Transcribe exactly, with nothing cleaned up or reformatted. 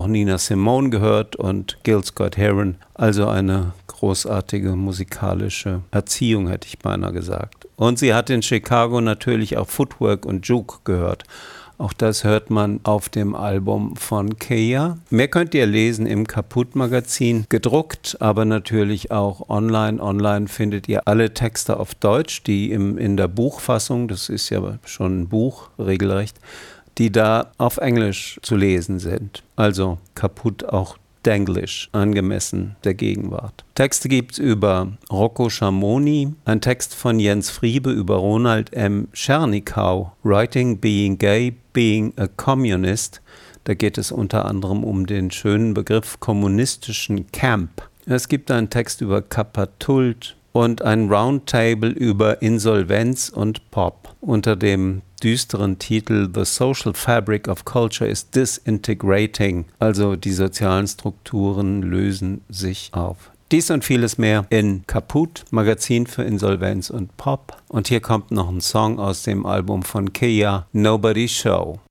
Nina Simone gehört und Gil Scott-Heron. Also eine großartige musikalische Erziehung, hätte ich beinahe gesagt. Und sie hat in Chicago natürlich auch Footwork und Juke gehört. Auch das hört man auf dem Album von Kea. Mehr könnt ihr lesen im Kaputt-Magazin, gedruckt, aber natürlich auch online. Online findet ihr alle Texte auf Deutsch, die im, in der Buchfassung, das ist ja schon ein Buch, regelrecht, die da auf Englisch zu lesen sind. Also kaputt auch Denglisch, angemessen der Gegenwart. Texte gibt es über Rocco Schamoni, ein Text von Jens Friebe über Ronald M. Schernikau, Writing, Being Gay, Being a Communist. Da geht es unter anderem um den schönen Begriff kommunistischen Camp. Es gibt einen Text über Kapatult und ein Roundtable über Insolvenz und Pop unter dem düsteren Titel The Social Fabric of Culture is Disintegrating, also die sozialen Strukturen lösen sich auf. Dies und vieles mehr in Kaputt, Magazin für Insolvenz und Pop. Und hier kommt noch ein Song aus dem Album von Kea, Nobody Show.